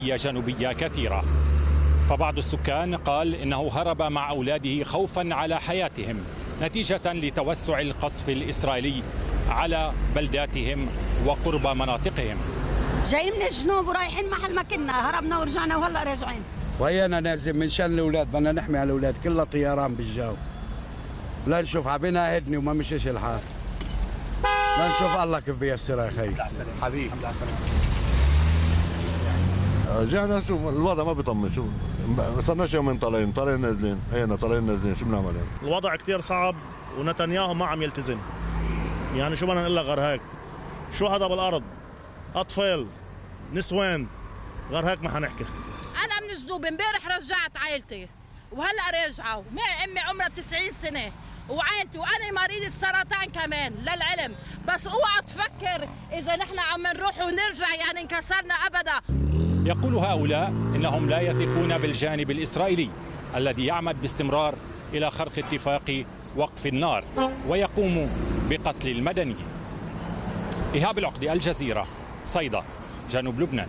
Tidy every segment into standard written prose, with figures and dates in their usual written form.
جنوبية كثيرة. فبعض السكان قال إنه هرب مع أولاده خوفا على حياتهم نتيجة لتوسع القصف الإسرائيلي على بلداتهم وقرب مناطقهم. جاي من الجنوب ورايحين محل ما كنا، هربنا ورجعنا وهلا راجعين. وهينا نازل من شان الاولاد، بدنا نحمي على الاولاد، كلها طيران بالجو. لا نشوف عبينا هدني وما مشيش الحال. لا نشوف الله كيف بيسرها يا خي. حبيبي رجعنا شوف الوضع ما بيطمن، شو صرناش يومين طالعين نازلين، هينا طالعين نازلين، شو بنعمل يعني؟ الوضع كثير صعب ونتنياهو ما عم يلتزم. يعني شو بدنا نقول لك غير هيك؟ شو هذا بالارض؟ اطفال، نسوان، غير هيك ما حنحكي. انا من جنوب امبارح رجعت عائلتي وهلا راجعه، معي امي عمرها 90 سنه وعائلتي وانا مريضه سرطان كمان للعلم، بس اوعى تفكر اذا نحن عم نروح ونرجع يعني انكسرنا ابدا. يقول هؤلاء إنهم لا يثقون بالجانب الإسرائيلي الذي يعمد باستمرار إلى خرق اتفاق وقف النار ويقوم بقتل المدنيين. إيهاب العقدي، الجزيرة، صيدا، جنوب لبنان.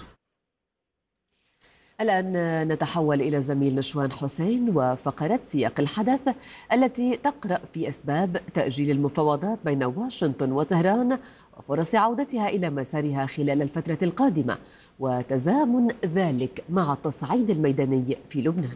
الآن نتحول إلى الزميل نشوان حسين وفقرة سياق الحدث التي تقرأ في أسباب تأجيل المفاوضات بين واشنطن وطهران وفرص عودتها إلى مسارها خلال الفترة القادمة وتزامن ذلك مع التصعيد الميداني في لبنان.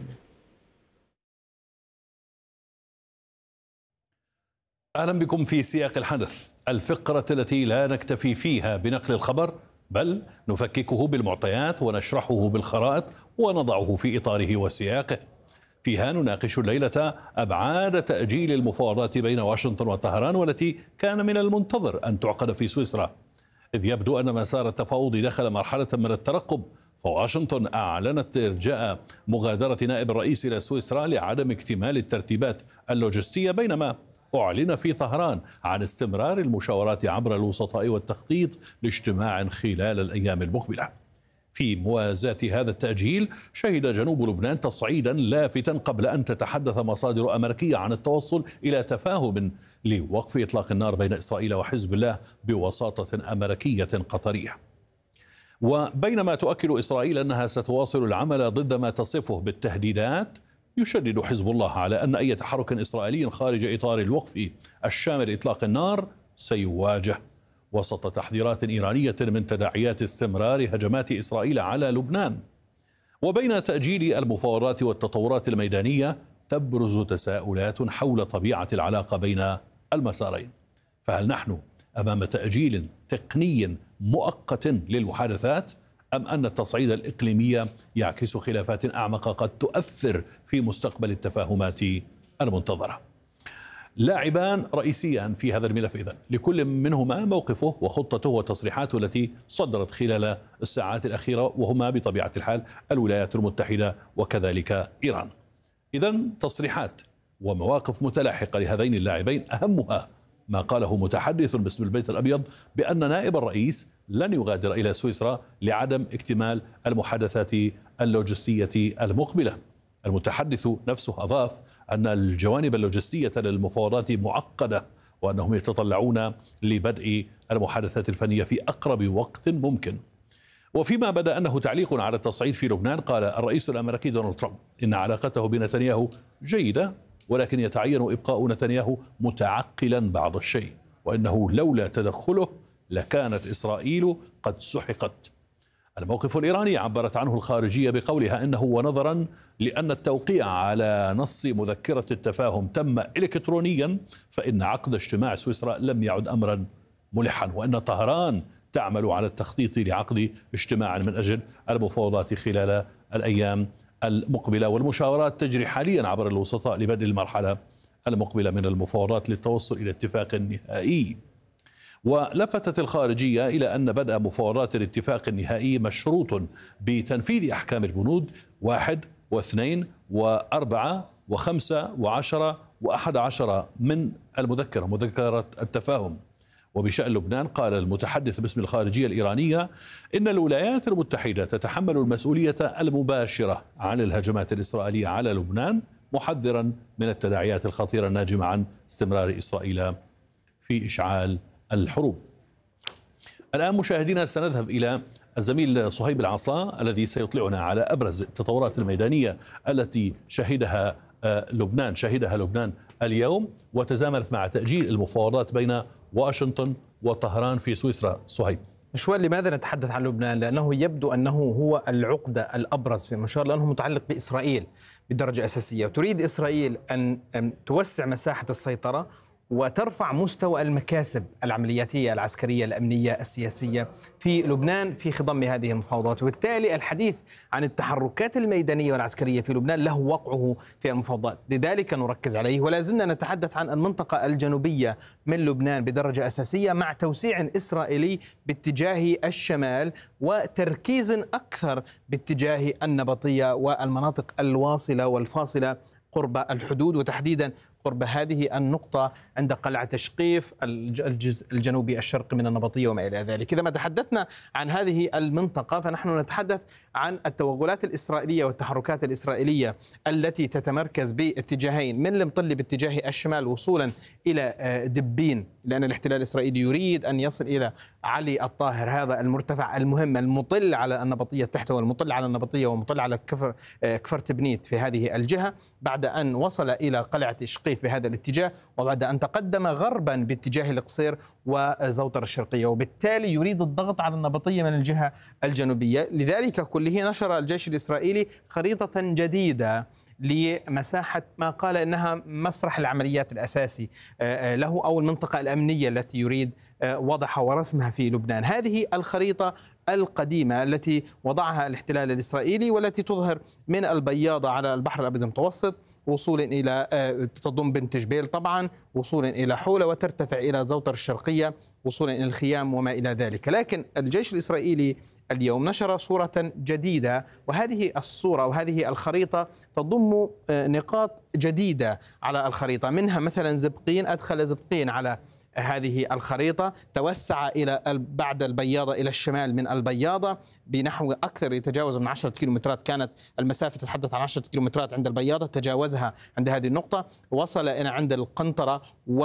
أهلا بكم في سياق الحدث، الفقرة التي لا نكتفي فيها بنقل الخبر بل نفككه بالمعطيات ونشرحه بالخرائط ونضعه في إطاره وسياقه. فيها نناقش الليلة أبعاد تأجيل المفاوضات بين واشنطن وطهران والتي كان من المنتظر أن تعقد في سويسرا، إذ يبدو أن مسار التفاوض دخل مرحلة من الترقب، فواشنطن أعلنت إرجاء مغادرة نائب الرئيس إلى سويسرا لعدم اكتمال الترتيبات اللوجستية، بينما أعلن في طهران عن استمرار المشاورات عبر الوسطاء والتخطيط لاجتماع خلال الأيام المقبلة. في موازاة هذا التأجيل شهد جنوب لبنان تصعيدا لافتا قبل أن تتحدث مصادر أمريكية عن التوصل إلى تفاهم لوقف إطلاق النار بين إسرائيل وحزب الله بوساطة أمريكية قطرية. وبينما تؤكد إسرائيل أنها ستواصل العمل ضد ما تصفه بالتهديدات، يشدد حزب الله على أن أي تحرك إسرائيلي خارج إطار الوقف الشامل إطلاق النار سيواجه، وسط تحذيرات إيرانية من تداعيات استمرار هجمات إسرائيل على لبنان. وبين تأجيل المفاوضات والتطورات الميدانية تبرز تساؤلات حول طبيعة العلاقة بين المسارين، فهل نحن أمام تأجيل تقني مؤقت للمحادثات أم أن التصعيد الإقليمي يعكس خلافات أعمق قد تؤثر في مستقبل التفاهمات المنتظرة؟ لاعبان رئيسيان في هذا الملف إذن، لكل منهما موقفه وخطته وتصريحاته التي صدرت خلال الساعات الأخيرة، وهما بطبيعة الحال الولايات المتحدة وكذلك إيران. إذن تصريحات ومواقف متلاحقة لهذين اللاعبين، أهمها ما قاله متحدث باسم البيت الأبيض بأن نائب الرئيس لن يغادر إلى سويسرا لعدم اكتمال المحادثات اللوجستية المقبلة. المتحدث نفسه أضاف أن الجوانب اللوجستية للمفاوضات معقدة وأنهم يتطلعون لبدء المحادثات الفنية في أقرب وقت ممكن. وفيما بدا أنه تعليق على التصعيد في لبنان، قال الرئيس الأمريكي دونالد ترامب إن علاقته بنتنياهو جيدة، ولكن يتعين إبقاء نتنياهو متعقلا بعض الشيء، وإنه لولا تدخله لكانت إسرائيل قد سحقت. الموقف الإيراني عبرت عنه الخارجية بقولها إنه ونظرا لأن التوقيع على نص مذكرة التفاهم تم إلكترونيا فإن عقد اجتماع سويسرا لم يعد أمرا ملحا، وأن طهران تعمل على التخطيط لعقد اجتماع من أجل المفاوضات خلال الأيام المقبلة، والمشاورات تجري حاليا عبر الوسطاء لبدء المرحلة المقبلة من المفاوضات للتوصل إلى اتفاق نهائي. ولفتت الخارجية إلى أن بدء مفاوضات الاتفاق النهائي مشروط بتنفيذ أحكام البنود 1 و2 و4 و5 و10 و11 من مذكرة التفاهم. وبشأن لبنان قال المتحدث باسم الخارجية الإيرانية إن الولايات المتحدة تتحمل المسؤولية المباشرة عن الهجمات الإسرائيلية على لبنان، محذرا من التداعيات الخطيرة الناجمة عن استمرار إسرائيل في إشعال الحروب. الآن مشاهدينا سنذهب إلى الزميل صهيب العصا الذي سيطلعنا على أبرز التطورات الميدانية التي شهدها لبنان اليوم، وتزامنت مع تأجيل المفاوضات بين واشنطن وطهران في سويسرا. صهيب. نشوان، لماذا نتحدث عن لبنان؟ لأنه يبدو أنه هو العقدة الأبرز في المنشار، لأنه متعلق بإسرائيل بدرجة أساسية، وتريد إسرائيل أن توسع مساحة السيطرة وترفع مستوى المكاسب العملياتية العسكرية الأمنية السياسية في لبنان في خضم هذه المفاوضات، وبالتالي الحديث عن التحركات الميدانية والعسكرية في لبنان له وقعه في المفاوضات، لذلك نركز عليه. ولا زلنا نتحدث عن المنطقة الجنوبية من لبنان بدرجة أساسية، مع توسيع إسرائيلي باتجاه الشمال وتركيز أكثر باتجاه النبطية والمناطق الواصلة والفاصلة قرب الحدود، وتحديدا قرب هذه النقطة عند قلعة شقيف الجزء الجنوبي الشرقي من النبطية وما إلى ذلك. إذا ما تحدثنا عن هذه المنطقة فنحن نتحدث عن التوغلات الإسرائيلية والتحركات الإسرائيلية التي تتمركز باتجاهين، من المطلة باتجاه الشمال وصولا إلى دبين، لأن الاحتلال الإسرائيلي يريد أن يصل إلى علي الطاهر، هذا المرتفع المهم المطل على النبطية تحته والمطل على النبطية ومطل على كفر تبنيت في هذه الجهة، بعد أن وصل إلى قلعة شقيف بهذا الاتجاه، وبعد أن تقدم غربا باتجاه القصير وزوطر الشرقية، وبالتالي يريد الضغط على النبطية من الجهة الجنوبية. لذلك كله نشر الجيش الإسرائيلي خريطة جديدة لمساحة ما قال إنها مسرح العمليات الأساسي له، أو المنطقة الأمنية التي يريد وضعها ورسمها في لبنان. هذه الخريطة القديمة التي وضعها الاحتلال الإسرائيلي، والتي تظهر من البياضة على البحر الأبيض المتوسط وصولا إلى تضم بنت جبيل طبعا، وصولا إلى حولة، وترتفع إلى زوطر الشرقية، وصولا إلى الخيام وما إلى ذلك. لكن الجيش الإسرائيلي اليوم نشر صورة جديدة، وهذه الصورة وهذه الخريطة تضم نقاط جديدة على الخريطة، منها مثلا زبقين، أدخل زبقين على هذه الخريطة، توسع إلى بعد البياضة إلى الشمال من البياضة بنحو أكثر، يتجاوز من 10 كيلومترات، كانت المسافة تتحدث عن 10 كيلومترات عند البياضة، تجاوزها عند هذه النقطة، وصل إلى عند القنطرة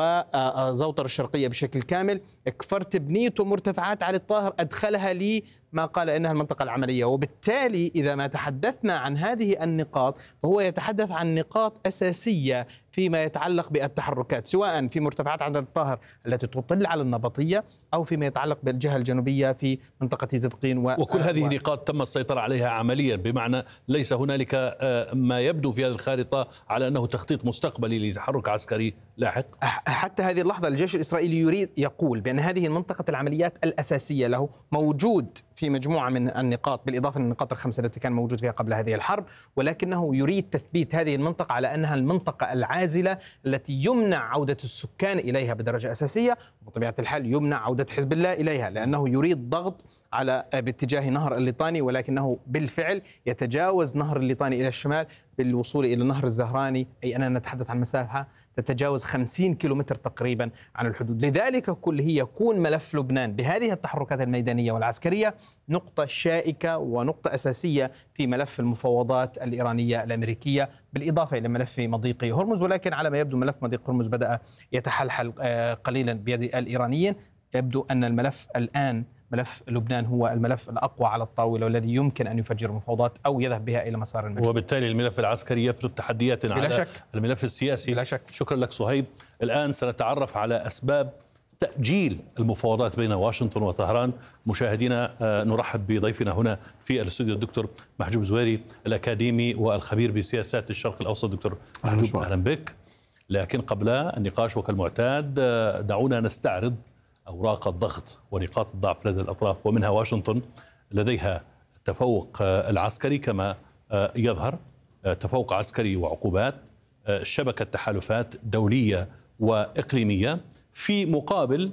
وزوطر الشرقية بشكل كامل. كفر تبنيت ومرتفعات علي الطاهر أدخلها لي ما قال إنها المنطقة العملية. وبالتالي إذا ما تحدثنا عن هذه النقاط فهو يتحدث عن نقاط أساسية فيما يتعلق بالتحركات، سواء في مرتفعات عند الطاهر التي تطل على النبطية، أو فيما يتعلق بالجهة الجنوبية في منطقة زبقين وكل هذه نقاط تم السيطرة عليها عمليا، بمعنى ليس هنالك ما يبدو في هذه الخارطة على أنه تخطيط مستقبلي لتحرك عسكري لاحق. حتى هذه اللحظة الجيش الإسرائيلي يريد يقول بأن هذه منطقة العمليات الأساسية له، موجود في مجموعة من النقاط بالإضافة للنقاط الخمسة التي كان موجود فيها قبل هذه الحرب، ولكنه يريد تثبيت هذه المنطقة على أنها المنطقة العازلة التي يمنع عودة السكان إليها بدرجة أساسية، وبطبيعة الحال يمنع عودة حزب الله إليها، لأنه يريد ضغط على باتجاه نهر الليطاني، ولكنه بالفعل يتجاوز نهر الليطاني إلى الشمال بالوصول إلى نهر الزهراني، أي أننا نتحدث عن مسافة تتجاوز 50 كيلومتر تقريبا عن الحدود. لذلك كله يكون ملف لبنان بهذه التحركات الميدانية والعسكرية نقطة شائكة ونقطة أساسية في ملف المفاوضات الإيرانية الأمريكية، بالإضافة إلى ملف مضيق هرمز. ولكن على ما يبدو ملف مضيق هرمز بدأ يتحلحل قليلا بيد الإيرانيين. يبدو أن الملف الآن ملف لبنان هو الملف الأقوى على الطاولة، والذي يمكن أن يفجر المفاوضات أو يذهب بها إلى مسار المجهول. وبالتالي الملف العسكري يفرض تحديات على شك. الملف السياسي بلا شك. شكرا لك صهيب. الآن سنتعرف على أسباب تأجيل المفاوضات بين واشنطن وطهران. مشاهدينا نرحب بضيفنا هنا في الاستوديو الدكتور محجوب زويري، الأكاديمي والخبير بسياسات الشرق الأوسط. دكتور محجوب أهلا بك. لكن قبل النقاش وكالمعتاد دعونا نستعرض أوراق الضغط ونقاط الضعف لدى الأطراف، ومنها واشنطن لديها التفوق العسكري كما يظهر، تفوق عسكري وعقوبات، شبكة تحالفات دولية وإقليمية، في مقابل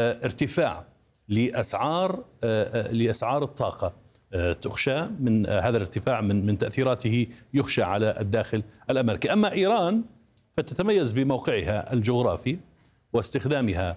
ارتفاع لأسعار الطاقة. تخشى من هذا الارتفاع من تأثيراته يخشى على الداخل الأمريكي. أما إيران فتتميز بموقعها الجغرافي واستخدامها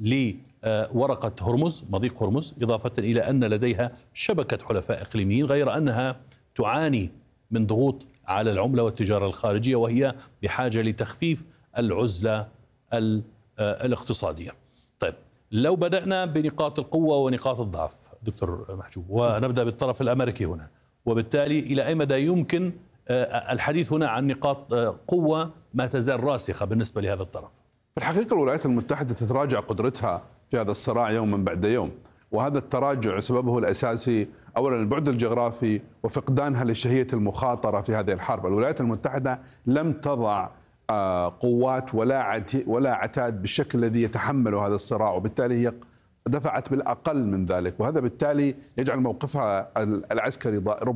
لورقة هرمز، مضيق هرمز، إضافة إلى أن لديها شبكة حلفاء إقليميين، غير أنها تعاني من ضغوط على العملة والتجارة الخارجية، وهي بحاجة لتخفيف العزلة الاقتصادية. طيب، لو بدأنا بنقاط القوة ونقاط الضعف دكتور محجوب، ونبدأ بالطرف الأمريكي هنا، وبالتالي إلى أي مدى يمكن الحديث هنا عن نقاط قوة ما تزال راسخة بالنسبة لهذا الطرف؟ في الحقيقة الولايات المتحدة تتراجع قدرتها في هذا الصراع يوما بعد يوم، وهذا التراجع سببه الأساسي أولا البعد الجغرافي وفقدانها لشهية المخاطرة في هذه الحرب. الولايات المتحدة لم تضع قوات ولا عتاد بالشكل الذي يتحمله هذا الصراع، وبالتالي هي دفعت بالأقل من ذلك، وهذا بالتالي يجعل موقفها العسكري